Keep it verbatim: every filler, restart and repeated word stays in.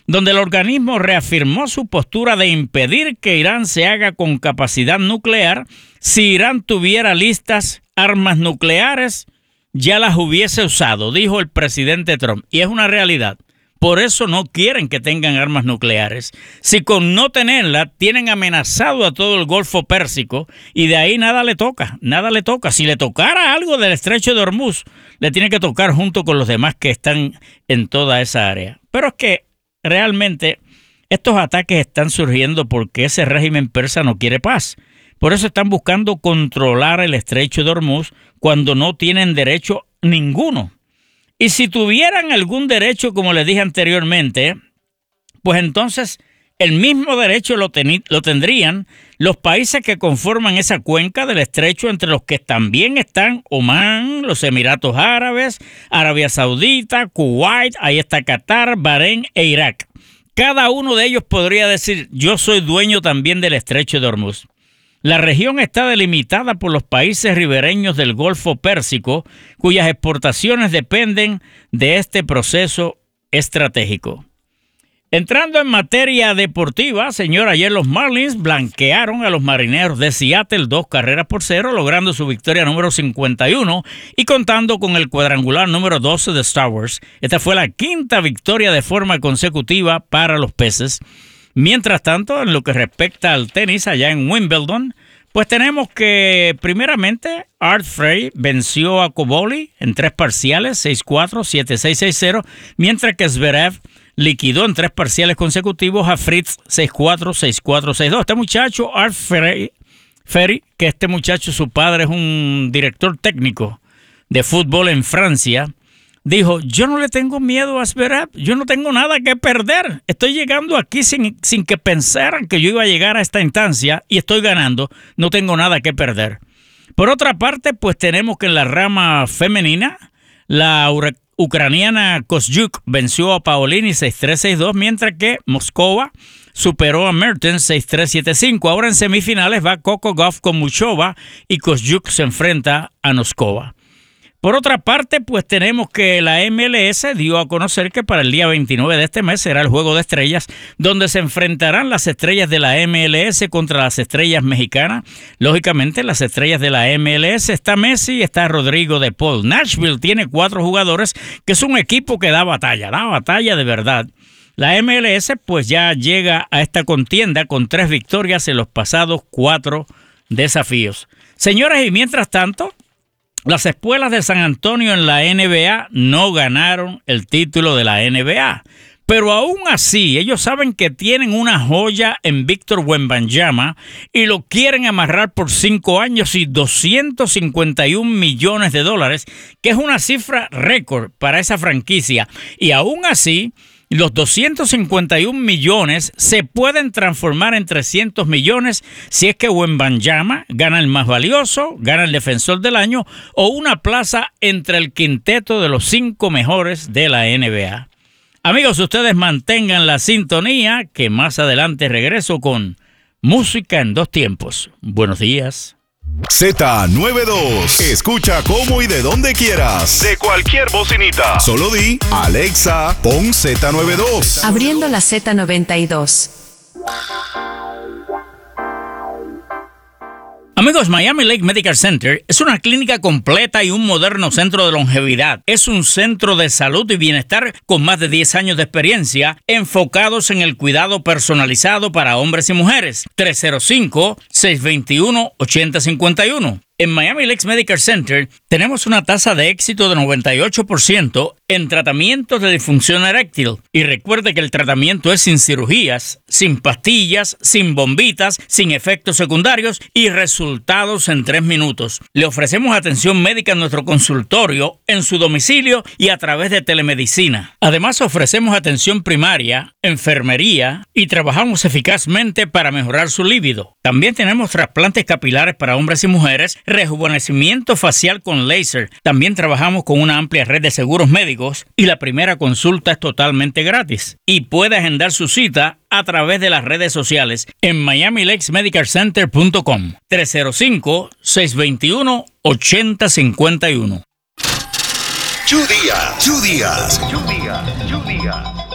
donde el organismo reafirmó su postura de impedir que Irán se haga con capacidad nuclear. Si Irán tuviera listas armas nucleares, ya las hubiese usado, dijo el presidente Trump. Y es una realidad. Por eso no quieren que tengan armas nucleares. Si con no tenerla tienen amenazado a todo el Golfo Pérsico y de ahí nada le toca, nada le toca. Si le tocara algo del estrecho de Hormuz, le tiene que tocar junto con los demás que están en toda esa área. Pero es que realmente estos ataques están surgiendo porque ese régimen persa no quiere paz. Por eso están buscando controlar el estrecho de Hormuz cuando no tienen derecho ninguno. Y si tuvieran algún derecho, como les dije anteriormente, pues entonces el mismo derecho lo, ten- lo tendrían los países que conforman esa cuenca del estrecho, entre los que también están Omán, los Emiratos Árabes, Arabia Saudita, Kuwait, ahí está Qatar, Bahrein e Irak. Cada uno de ellos podría decir, yo soy dueño también del estrecho de Hormuz. La región está delimitada por los países ribereños del Golfo Pérsico, cuyas exportaciones dependen de este proceso estratégico. Entrando en materia deportiva, señor, ayer los Marlins blanquearon a los Marineros de Seattle dos carreras por cero, logrando su victoria número cincuenta y uno y contando con el cuadrangular número doce de Star Wars. Esta fue la quinta victoria de forma consecutiva para los peces. Mientras tanto, en lo que respecta al tenis allá en Wimbledon, pues tenemos que primeramente Art Frey venció a Cobolli en tres parciales, seis cuatro, siete seis, seis cero, mientras que Zverev liquidó en tres parciales consecutivos a Fritz seis cuatro, seis cuatro, seis dos. Este muchacho, Art Frey, Ferry, que este muchacho, su padre es un director técnico de fútbol en Francia, dijo, yo no le tengo miedo a Zverev, yo no tengo nada que perder. Estoy llegando aquí sin, sin que pensaran que yo iba a llegar a esta instancia y estoy ganando, no tengo nada que perder. Por otra parte, pues tenemos que en la rama femenina, la ucraniana Kostyuk venció a Paolini seis tres, seis dos, mientras que Moskova superó a Mertens seis tres, siete cinco. Ahora en semifinales va Coco Gauff con Muchova y Kostyuk se enfrenta a Noskova. Por otra parte, pues tenemos que la M L S dio a conocer que para el día veintinueve de este mes será el Juego de Estrellas, donde se enfrentarán las estrellas de la M L S contra las estrellas mexicanas. Lógicamente, las estrellas de la M L S, está Messi, está Rodrigo de Paul. Nashville tiene cuatro jugadores, que es un equipo que da batalla, da batalla de verdad. La M L S pues ya llega a esta contienda con tres victorias en los pasados cuatro desafíos. Señores, y mientras tanto, las espuelas de San Antonio en la N B A no ganaron el título de la N B A. Pero aún así, ellos saben que tienen una joya en Víctor Wembanyama y lo quieren amarrar por cinco años y doscientos cincuenta y un millones de dólares, que es una cifra récord para esa franquicia. Y aún así, los doscientos cincuenta y un millones se pueden transformar en trescientos millones si es que Wembanyama gana el más valioso, gana el defensor del año o una plaza entre el quinteto de los cinco mejores de la N B A. Amigos, ustedes mantengan la sintonía, que más adelante regreso con música en dos tiempos. Buenos días. Z noventa y dos. Escucha cómo y de donde quieras. De cualquier bocinita. Solo di, Alexa, pon Z noventa y dos. Abriendo la Z noventa y dos. Amigos, Miami Lake Medical Center es una clínica completa y un moderno centro de longevidad. Es un centro de salud y bienestar con más de diez años de experiencia, enfocados en el cuidado personalizado para hombres y mujeres. tres cero cinco, seis dos uno, ocho cero cinco uno. En Miami Lakes Medical Center tenemos una tasa de éxito de noventa y ocho por ciento en tratamientos de disfunción eréctil. Y recuerde que el tratamiento es sin cirugías, sin pastillas, sin bombitas, sin efectos secundarios y resultados en tres minutos. Le ofrecemos atención médica en nuestro consultorio, en su domicilio y a través de telemedicina. Además, ofrecemos atención primaria, enfermería y trabajamos eficazmente para mejorar su líbido. También tenemos trasplantes capilares para hombres y mujeres, rejuvenecimiento facial con láser. También trabajamos con una amplia red de seguros médicos y la primera consulta es totalmente gratis. Y puede agendar su cita a través de las redes sociales en miami lakes medical center punto com. tres cero cinco, seis dos uno, ocho cero cinco uno. Chu Díaz, Chu Díaz, Chu Díaz, Chu Díaz.